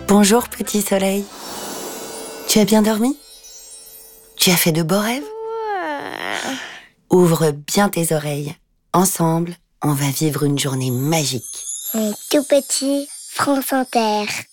Bonjour petit soleil. Tu as bien dormi? Tu as fait de beaux rêves? Ouvre bien tes oreilles. Ensemble, on va vivre une journée magique. Tout petit, France Inter.